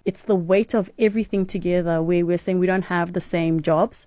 it's the weight of everything together where we're saying we don't have the same jobs.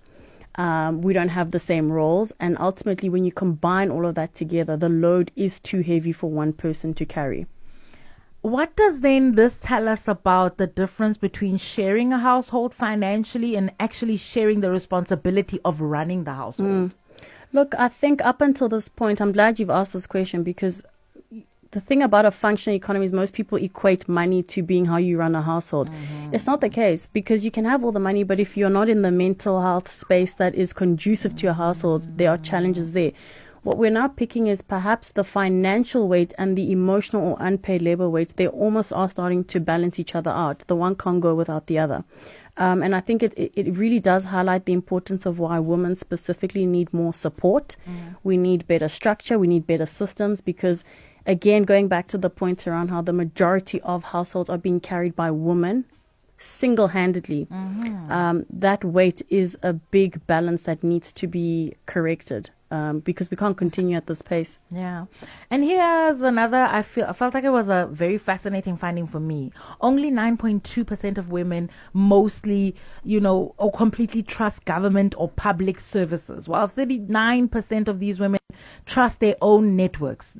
We don't have the same roles. And ultimately, when you combine all of that together, the load is too heavy for one person to carry. What does then this tell us about the difference between sharing a household financially and actually sharing the responsibility of running the household? Look, I think up until this point, I'm glad you've asked this question, because the thing about a functioning economy is most people equate money to being how you run a household. It's not the case, because you can have all the money, but if you're not in the mental health space that is conducive to your household, there are challenges there. What we're now picking is perhaps the financial weight and the emotional or unpaid labor weight. They almost are starting to balance each other out. The one can't go without the other. And I think it really does highlight the importance of why women specifically need more support. We need better structure. We need better systems, because, again, going back to the point around how the majority of households are being carried by women single-handedly, that weight is a big balance that needs to be corrected. Because we can't continue at this pace. Yeah. And here's another, I felt like it was a very fascinating finding for me. Only 9.2% of women mostly, or completely trust government or public services, while 39% of these women trust their own networks.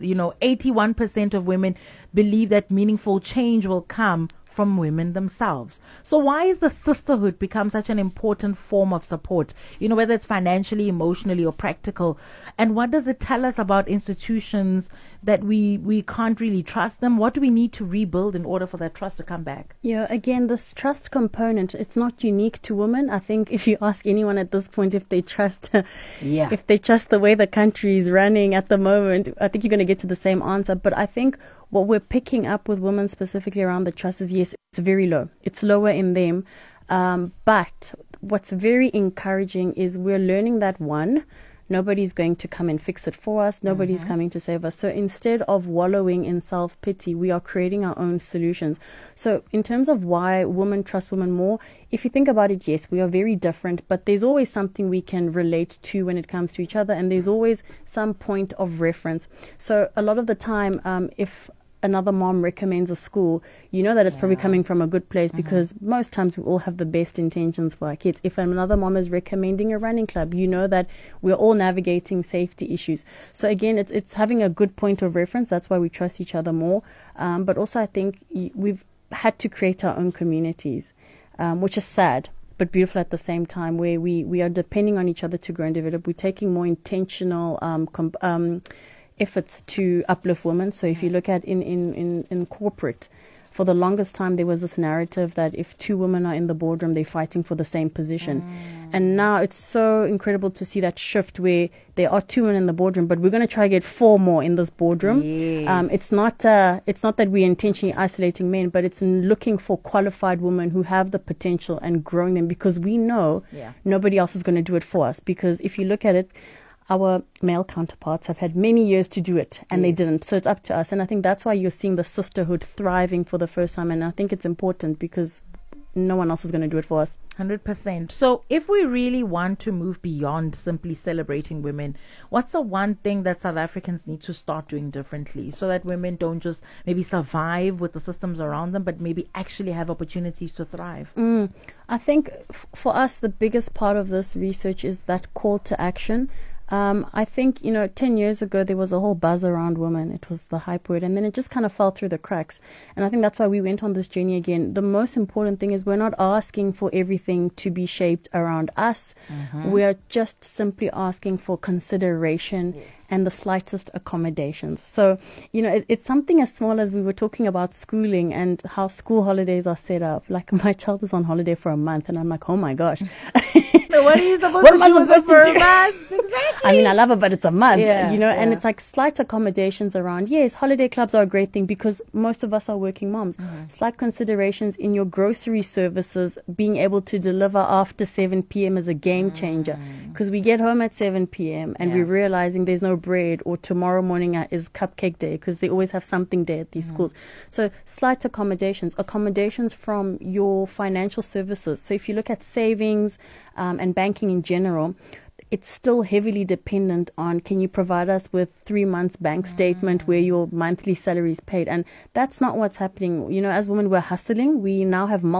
81% of women believe that meaningful change will come from women themselves. So why is the sisterhood become such an important form of support, whether it's financially, emotionally, or practical? And what does it tell us about institutions that we can't really trust them? What do we need to rebuild in order for that trust to come back? Yeah, again, this trust component, it's not unique to women. I think if you ask anyone at this point if they trust if they trust the way the country is running at the moment, I think you're going to get to the same answer. But I think what we're picking up with women specifically around the trust is, yes, it's very low. It's lower in them. But what's very encouraging is we're learning that, one, nobody's going to come and fix it for us. Nobody's coming to save us. So instead of wallowing in self-pity, we are creating our own solutions. So in terms of why women trust women more, if you think about it, yes, we are very different, but there's always something we can relate to when it comes to each other, and there's always some point of reference. So a lot of the time, if another mom recommends a school, that it's probably coming from a good place, because most times we all have the best intentions for our kids. If another mom is recommending a running club, that we're all navigating safety issues. So again, it's having a good point of reference. That's why we trust each other more. But also I think we've had to create our own communities, which is sad but beautiful at the same time, where we are depending on each other to grow and develop. We're taking more intentional efforts to uplift women. So if you look at in corporate, for the longest time there was this narrative that if two women are in the boardroom, they're fighting for the same position. And now it's so incredible to see that shift where there are two women in the boardroom, but we're going to try to get four more in this boardroom. Yes. It's not that we're intentionally isolating men, but it's in looking for qualified women who have the potential and growing them, because we know nobody else is going to do it for us. Because if you look at it, our male counterparts have had many years to do it, and they didn't. So it's up to us. And I think that's why you're seeing the sisterhood thriving for the first time. And I think it's important, because no one else is going to do it for us. 100%. So if we really want to move beyond simply celebrating women, what's the one thing that South Africans need to start doing differently, so that women don't just maybe survive with the systems around them, but maybe actually have opportunities to thrive? I think for us, the biggest part of this research is that call to action. I think, 10 years ago, there was a whole buzz around women. It was the hype word, and then it just kind of fell through the cracks. And I think that's why we went on this journey again. The most important thing is we're not asking for everything to be shaped around us. We are just simply asking for consideration and the slightest accommodations. So, it's something as small as we were talking about schooling and how school holidays are set up. Like, my child is on holiday for a month, and I'm like, oh my gosh. What are you supposed to do with it for a month? Exactly. I mean, I love it, but it's a month, and yeah. it's like slight accommodations around. Yes, holiday clubs are a great thing because most of us are working moms. Slight considerations in your grocery services, being able to deliver after 7 p.m. is a game changer, because we get home at 7 p.m. and we're realizing there's no bread, or tomorrow morning is cupcake day, because they always have something day at these schools. So slight accommodations from your financial services. So if you look at savings and banking in general, it's still heavily dependent on, can you provide us with 3 months bank statement where your monthly salary is paid? And that's not what's happening. As women, we're hustling. We now have